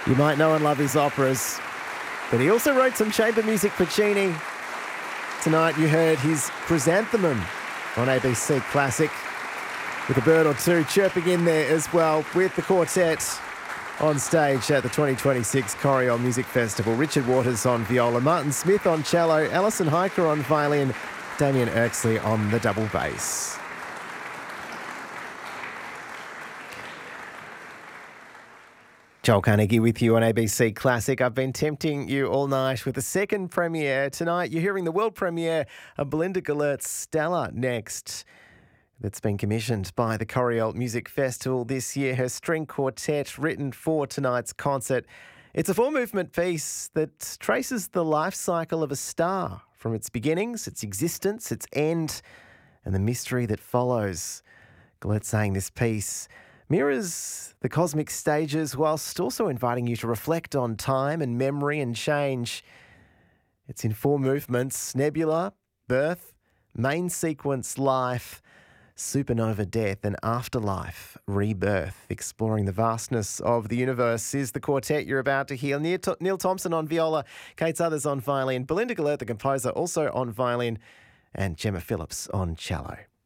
You might know and love his operas, but he also wrote some chamber music for Puccini. Tonight you heard his Chrysanthemum on ABC Classic, with a bird or two chirping in there as well, with the quartet on stage at the 2026 Coriol Music Festival. Richard Waters on viola, Martin Smith on cello, Alison Hiker on violin, Damien Erksley on the double bass. Joel Carnegie with you on ABC Classic. I've been tempting you all night with the second premiere. Tonight you're hearing the world premiere of Belinda Gallert's Stella next. That's been commissioned by the Coriol Music Festival this year. Her string quartet written for tonight's concert. It's a four-movement piece that traces the life cycle of a star from its beginnings, its existence, its end, and the mystery that follows. Gallert saying this piece mirrors the cosmic stages whilst also inviting you to reflect on time and memory and change. It's in four movements: nebula, birth, main sequence, life, supernova, death, and afterlife, rebirth. Exploring the vastness of the universe is the quartet you're about to hear. Neil Thompson on viola, Kate Suthers on violin, Belinda Gallert, the composer, also on violin, and Gemma Phillips on cello.